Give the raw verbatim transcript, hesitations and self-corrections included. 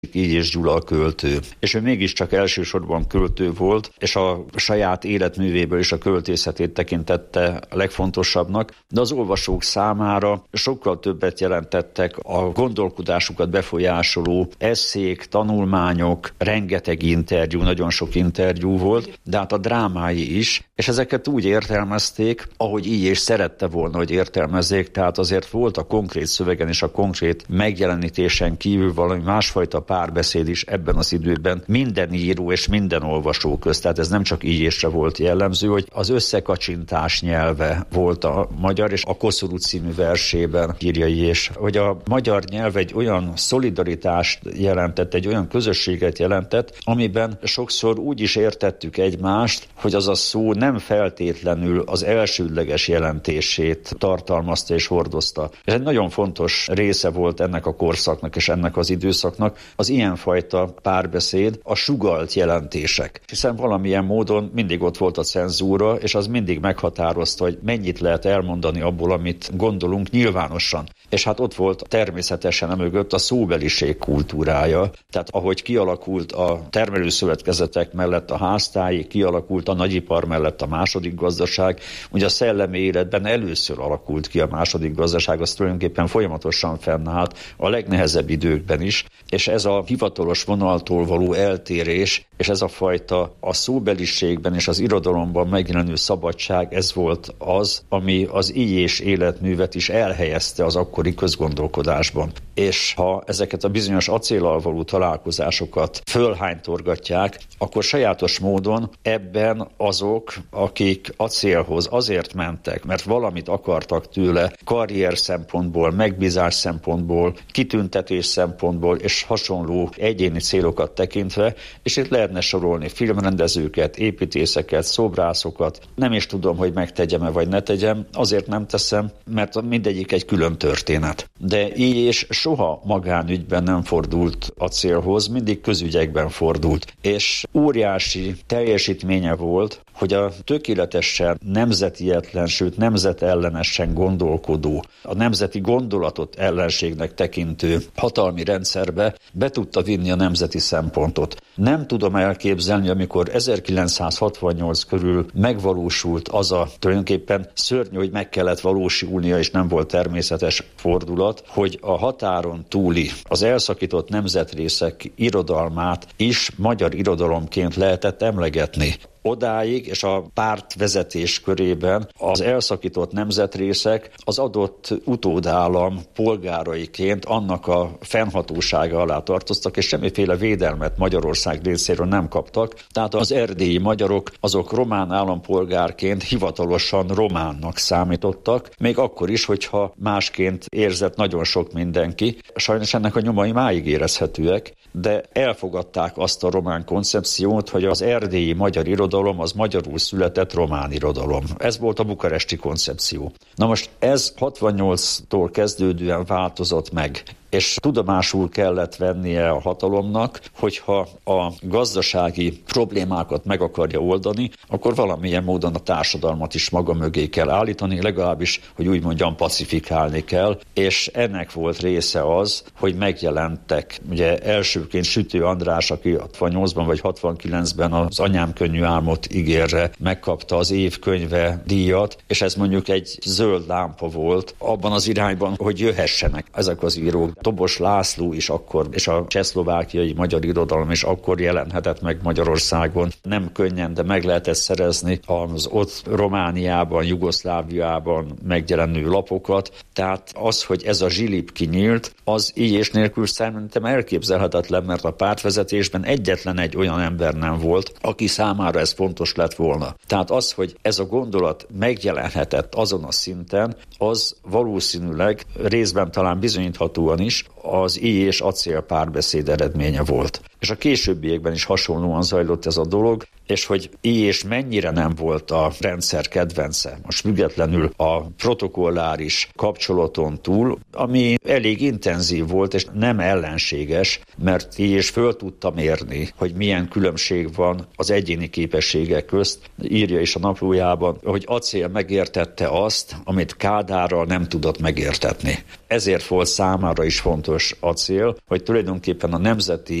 Illyés Gyula a költő. És ő mégiscsak elsősorban költő volt, és a saját életművéből is a költészetét tekintette a legfontosabbnak, de az olvasók számára sokkal többet jelentettek a gondolkodásukat befolyásoló esszék, tanulmányok, rengeteg interjú, nagyon sok interjú volt, de hát a drámái is, és ezeket úgy értelmezték, ahogy Illyés szerette volna, hogy értelmezzék, tehát azért volt a konkrét szövegen és a konkrét megjelenítésen kívül valami másfajta párbeszéd is ebben az időben minden író és minden olvasó közt. Tehát ez nem csak Illyésre volt jellemző, hogy az összekacsintás nyelve volt a magyar, és a Koszorú című versében írja Illyés, hogy a magyar nyelv egy olyan szolidaritást jelentett, egy olyan közösséget jelentett, amiben sokszor úgy is értettük egymást, hogy az a szó nem feltétlenül az elsődleges jelentését tartalmazta és hordozta. Ez egy nagyon fontos része volt ennek a korszaknak és ennek az időszaknak, az ilyenfajta párbeszéd, a sugalt jelentések. Hiszen valamilyen módon mindig ott volt a cenzúra, és az mindig meghatározta, hogy mennyit lehet elmondani abból, amit gondolunk nyilvánosan. És hát ott volt természetesen emögött a szóbeliség kultúrája. Tehát ahogy kialakult a termelőszövetkezetek mellett a háztáji, kialakult a nagyipar mellett a második gazdaság, ugye a szellemi életben először alakult ki a második gazdaság, az tulajdonképpen folyamatosan fennállt a legnehezebb időkben is, és ez a hivatalos vonaltól való eltérés, és ez a fajta a szóbeliségben és az irodalomban megjelenő szabadság, ez volt az, ami az Illyés életművet is elhelyezte az akkori közgondolkodásban. És ha ezeket a bizonyos acéllal való találkozásokat fölhánytorgatják, akkor sajátos módon ebben azok, akik acélhoz azért mentek, mert valamit akartak tőle karrier szempontból, megbízás szempontból, kitüntetés szempontból és hasonló egyéni célokat tekintve, és itt lehetne sorolni filmrendezőket, építészeket, szobrászokat. Nem is tudom, hogy megtegyem-e vagy ne tegyem, azért nem teszem, mert mindegyik egy külön történet. De Illyés soha magánügyben nem fordult a célhoz, mindig közügyekben fordult. És óriási teljesítménye volt, hogy a tökéletesen nemzetietlen, sőt nemzetellenesen gondolkodó, a nemzeti gondolatot ellenségnek tekintő hatalmi rendszerbe be tudta vinni a nemzeti szempontot. Nem tudom elképzelni, amikor ezerkilencszázhatvannyolc körül megvalósult az a tulajdonképpen szörnyű, hogy meg kellett valósulnia, és nem volt természetes fordulat, hogy a határon túli, az elszakított nemzetrészek irodalmát is magyar irodalomként lehetett emlegetni. Odáig, és a pártvezetés körében az elszakított nemzetrészek az adott utódállam polgáraiként annak a fennhatósága alá tartoztak, és semmiféle védelmet Magyarország részéről nem kaptak. Tehát az erdélyi magyarok azok román állampolgárként hivatalosan románnak számítottak, még akkor is, hogyha másként érzett nagyon sok mindenki. Sajnos ennek a nyomai máig érezhetőek, de elfogadták azt a román koncepciót, hogy az erdélyi magyar irodalom az magyarul született román irodalom. Ez volt a bukaresti koncepció. Na most ez hatvannyolctól kezdődően változott meg, és tudomásul kellett vennie a hatalomnak, hogyha a gazdasági problémákat meg akarja oldani, akkor valamilyen módon a társadalmat is maga mögé kell állítani, legalábbis, hogy úgy mondjam, pacifikálni kell, és ennek volt része az, hogy megjelentek, ugye elsőként Sütő András, aki hatvannyolcban vagy hatvankilencben az Anyám könnyű álmot ígérre megkapta az év könyve díjat, és ez mondjuk egy zöld lámpa volt abban az irányban, hogy jöhessenek ezek az írók. Tobos László is akkor, és a csehszlovákiai magyar irodalom is akkor jelenhetett meg Magyarországon. Nem könnyen, de meg lehetett szerezni az ott Romániában, Jugoszláviában megjelenő lapokat. Tehát az, hogy ez a zsilip kinyílt, az Illyés nélkül szerintem elképzelhetetlen, mert a pártvezetésben egyetlen egy olyan ember nem volt, aki számára ez fontos lett volna. Tehát az, hogy ez a gondolat megjelenhetett azon a szinten, az valószínűleg részben talán bizonyíthatóan is az Illyés acél párbeszéd eredménye volt. és a későbbiekben is hasonlóan zajlott ez a dolog, és hogy és mennyire nem volt a rendszer kedvence, most függetlenül a protokolláris kapcsolaton túl, ami elég intenzív volt, és nem ellenséges, mert és föl tudta mérni, hogy milyen különbség van az egyéni képességek közt, írja is a naplójában, hogy Acél megértette azt, amit Kádárral nem tudott megértetni. Ezért volt számára is fontos Acél, hogy tulajdonképpen a nemzeti